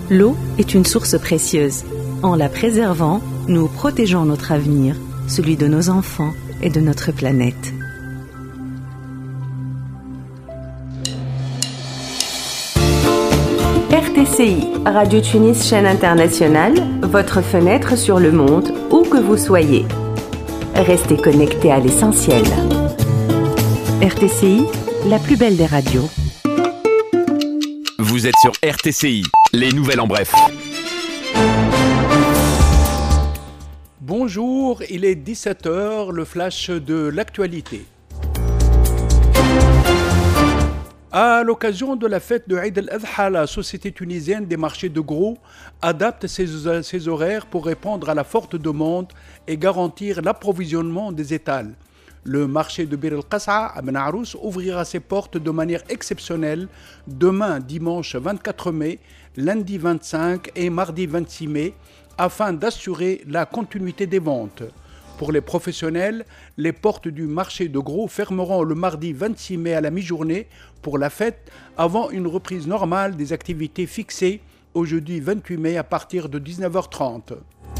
L'eau est une source précieuse. En la préservant, nous protégeons notre avenir, celui de nos enfants et de notre planète. RTCI, Radio Tunis Chaîne Internationale, votre fenêtre sur le monde, où que vous soyez. Restez connectés à l'essentiel. RTCI, la plus belle des radios. Vous êtes sur RTCI, les nouvelles en bref. Bonjour, il est 17h, le flash de l'actualité. À l'occasion de la fête de Eid al-Adha, la Société tunisienne des marchés de gros adapte ses horaires pour répondre à la forte demande et garantir l'approvisionnement des étals. Le marché de Bir el-Qas'a à Ben Arous ouvrira ses portes de manière exceptionnelle demain dimanche 24 mai, lundi 25 et mardi 26 mai afin d'assurer la continuité des ventes. Pour les professionnels, les portes du marché de gros fermeront le mardi 26 mai à la mi-journée pour la fête avant une reprise normale des activités fixées au jeudi 28 mai à partir de 19h30.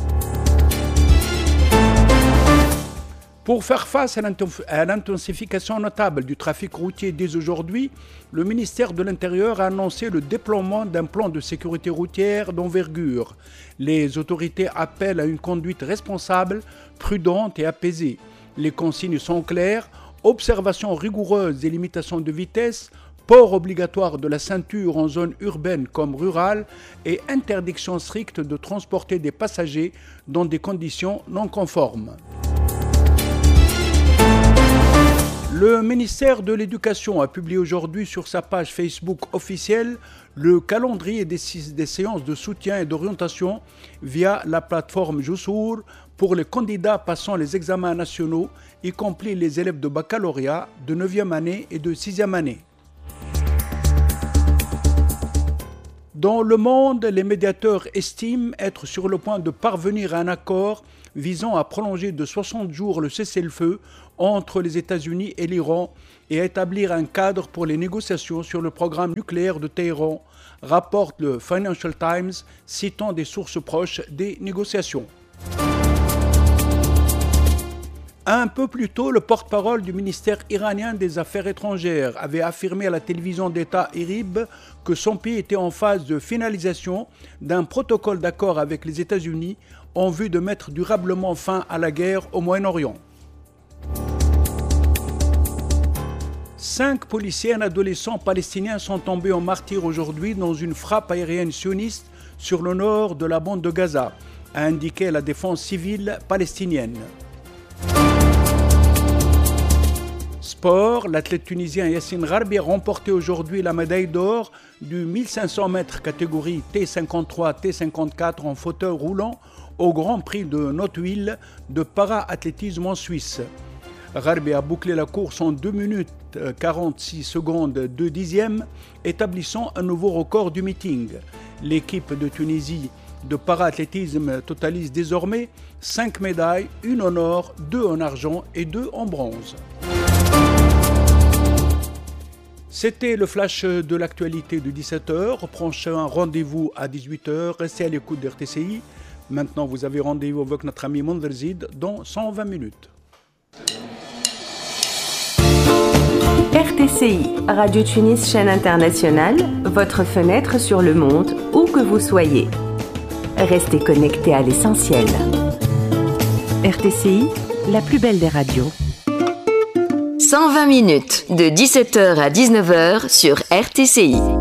Pour faire face à l'intensification notable du trafic routier dès aujourd'hui, le ministère de l'Intérieur a annoncé le déploiement d'un plan de sécurité routière d'envergure. Les autorités appellent à une conduite responsable, prudente et apaisée. Les consignes sont claires, observation rigoureuse des limitations de vitesse, port obligatoire de la ceinture en zone urbaine comme rurale et interdiction stricte de transporter des passagers dans des conditions non conformes. Le ministère de l'Éducation a publié aujourd'hui sur sa page Facebook officielle le calendrier des séances de soutien et d'orientation via la plateforme Joussour pour les candidats passant les examens nationaux, y compris les élèves de baccalauréat, de 9e année et de 6e année. Dans le monde, les médiateurs estiment être sur le point de parvenir à un accord visant à prolonger de 60 jours le cessez-le-feu entre les États-Unis et l'Iran et à établir un cadre pour les négociations sur le programme nucléaire de Téhéran, rapporte le Financial Times, citant des sources proches des négociations. Un peu plus tôt, le porte-parole du ministère iranien des Affaires étrangères avait affirmé à la télévision d'État IRIB que son pays était en phase de finalisation d'un protocole d'accord avec les États-Unis en vue de mettre durablement fin à la guerre au Moyen-Orient. 5 policiers et un adolescent palestiniens sont tombés en martyrs aujourd'hui dans une frappe aérienne sioniste sur le nord de la bande de Gaza, a indiqué la défense civile palestinienne. Sport, l'athlète tunisien Yassine Gharbi a remporté aujourd'hui la médaille d'or du 1500 mètres catégorie T53-T54 en fauteuil roulant au Grand Prix de Notwil de para-athlétisme en Suisse. Gharbi a bouclé la course en 2 minutes 46 secondes 2 dixièmes, établissant un nouveau record du meeting. L'équipe de Tunisie de para-athlétisme totalise désormais 5 médailles, 1 en or, 2 en argent et 2 en bronze. C'était le flash de l'actualité de 17h. Prochain rendez-vous à 18h. Restez à l'écoute de RTCI. Maintenant, vous avez rendez-vous avec notre ami Monderzid dans 120 minutes. RTCI, Radio Tunis Chaîne Internationale, votre fenêtre sur le monde, où que vous soyez. Restez connectés à l'essentiel. RTCI, la plus belle des radios. 120 minutes, de 17h à 19h sur RTCI.